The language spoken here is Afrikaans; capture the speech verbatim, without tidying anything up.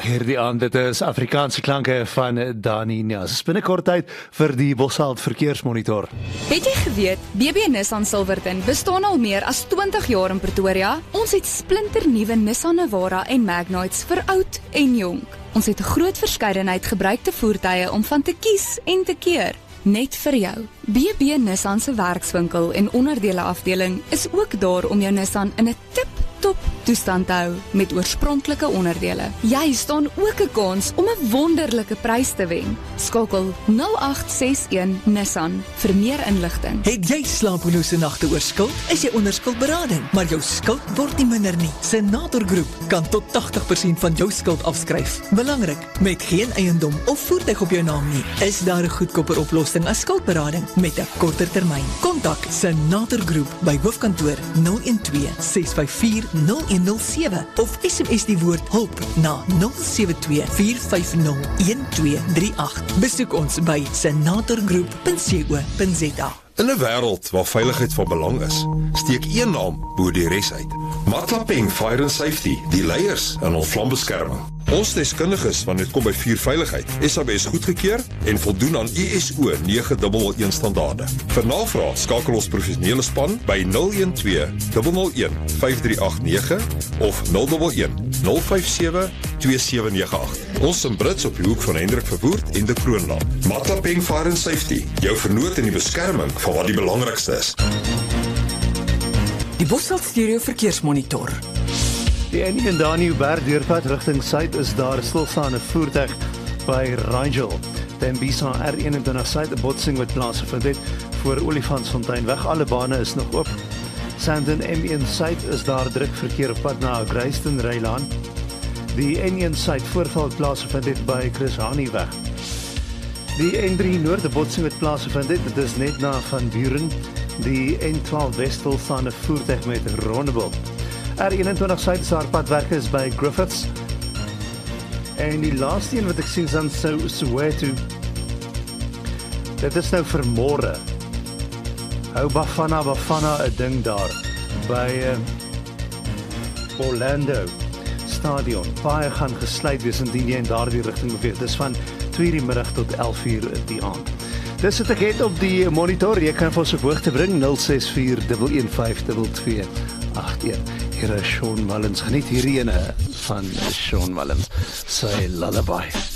hierdie aand, dit is Afrikaanse klanke van Dani Nias. Binnekort tyd vir die Bosveld verkeersmonitor. Het jy geweet, B B Nissan Silverton bestaan al meer as twintig jaar in Pretoria? Ons het splinternuwe Nissan Navara en Magnites vir oud en jonk. Ons het 'n groot verskeidenheid gebruikte voertuie om van te kies en te keer. Net vir jou. B B Nissan se werkswinkel en onderdele afdeling is ook daar om jou Nissan in 'n tip-top toestand te hou met oorspronklike onderdele. Jy staan ook 'n kans om 'n wonderlike prys te wen. Skakel nul agt ses een Nissan vir meer inligting. Het jy slapelose nagte oor skuld? Is jy onder skuldberading, maar jou skuld word nie minder nie. Senator Groep kan tot tagtig persent van jou skuld afskryf. Belangrik, met geen eiendom of voertuig op jou naam nie, is daar 'n goedkoper oplossing as skuldberading met 'n korter termyn. Kontak Senator Groep by hoofkantoor nul een twee ses vyf vier nul een nul sewe of S M S die woord hulp na nul sewe twee vier vyf nul een twee drie agt. Besoek ons by senatorgroep punt co punt za. In 'n wêreld waar veiligheid van belang is, steek een naam bo die res uit. Matlapeng Fire and Safety, die leiers in ons vlambeskerming. Ons deskundiges wanneer dit kom by vuurveiligheid, S A B S goedgekeur en voldoen aan I S O nege nul nul een standaarde. Vir navraag skakel ons professionele span by nul een twee nul nul een vyf drie agt nege of nul een een nul vyf sewe twee sewe nege agt. Ons in Brits op die hoek van Hendrik Verwoerd en de Kroonland. Matlapeng Fire and Safety, jou vernoot in die beskerming van wat die belangrikste is. Die Bosveld Stereo Verkeersmonitor. Die N een Dani-Uberg deurpad rigting suid is daar stilstaande voertuig by Rangel. Tembisa R eenentwintig suid, 'n botsing wat plaasgevind het voor Olifantsfonteinweg. Alle bane is nog oop. Sandton M een suid is daar druk verkeer op pad na Grayston Rylaan. Die N een suid voorval plaasgevind het by Chris Haniweg. Die N drie Noord, 'n botsing wat plaasgevind het, dit is net na Van Buren. Die N twaalf West stilstaande voertuig met Rondebult. R eenentwintig suid is haar padwerke is by Griffiths. En die laaste een wat ek sien is aan Soweto. Dit is nou vir môre. Hou Bafana Bafana 'n ding daar by uh, Orlando Stadion. Paaie gaan gesluit wees indien jy in daardie rigting beweeg. Dis van twee die middag tot elf uur die aand. Dis wat ek het op die monitor. Jy kan vir ons op hoogte bring nul ses vier een een vyf twee twee agt een. Hier is Sean Mullins. Geniet hierdie ene van Sean Mullins. Sy lullaby.